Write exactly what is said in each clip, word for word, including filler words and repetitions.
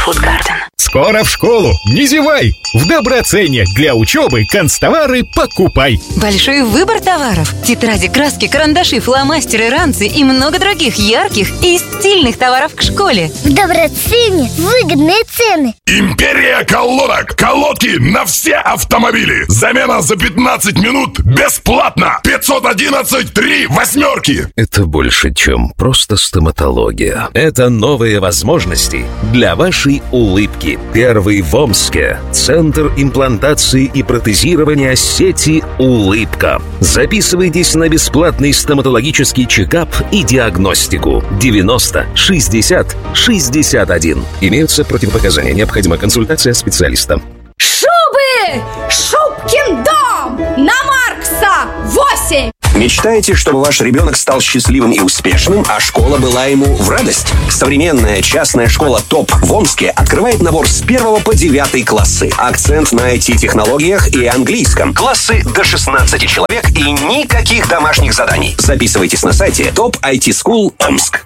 Food Garden. Скоро в школу, не зевай! В Доброцене для учебы канцтовары покупай. Большой выбор товаров: тетради, краски, карандаши, фломастеры, ранцы и много других ярких и стильных товаров к школе. В Доброцене выгодные цены. Империя колодок. Колодки на все автомобили. Замена за пятнадцать минут бесплатно. пятьсот одиннадцать три восьмерки. Это больше, чем просто стоматология. Это новые возможности для вашей улыбки. Первый в Омске. Центр имплантации и протезирования сети «Улыбка». Записывайтесь на бесплатный стоматологический чекап и диагностику. девяносто шестьдесят шестьдесят один. Имеются противопоказания. Необходима консультация специалиста. Шубы! Шубкин дом! На Маркса! восемь! Мечтаете, чтобы ваш ребенок стал счастливым и успешным, а школа была ему в радость? Современная частная школа ТОП в Омске открывает набор с первого по девятый классы. Акцент на ай ти-технологиях и английском. Классы до шестнадцати человек и никаких домашних заданий. Записывайтесь на сайте топ ай ти скул Омск.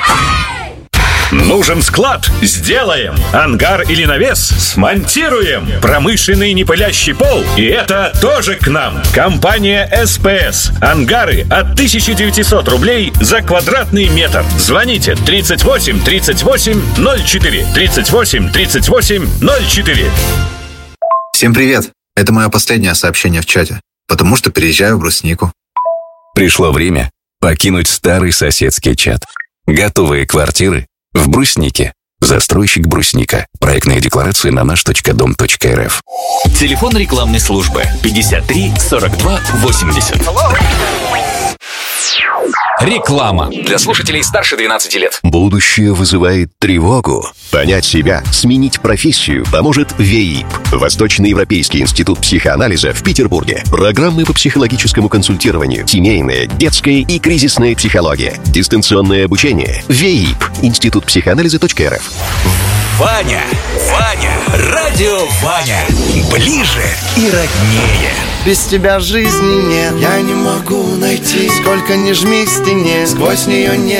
Нужен склад? Сделаем. Ангар или навес? Смонтируем. Промышленный непылящий пол? И это тоже к нам. Компания эс пэ эс. Ангары от тысяча девятьсот рублей за квадратный метр. Звоните тридцать восемь тридцать восемь ноль четыре. тридцать восемь тридцать восемь ноль четыре. Всем привет. Это мое последнее сообщение в чате, потому что переезжаю в Бруснику. Пришло время покинуть старый соседский чат. Готовые квартиры в Бруснике. Застройщик Брусника. Проектная декларация на наш точка дом точка эр эф. Телефон рекламной службы пятьдесят три сорок два восемьдесят. Реклама для слушателей старше двенадцати лет. Будущее вызывает тревогу. Понять себя, сменить профессию поможет ВЕИП. Восточноевропейский институт психоанализа в Петербурге. Программы по психологическому консультированию, семейная, детская и кризисная психология. Дистанционное обучение. ВЕИП. Институт психоанализа точка эр эф. Ваня, Ваня, радио Ваня. Ближе и роднее. Без тебя жизни нет. Я не могу найти, сколько ни жми к стене, сквозь нее нет.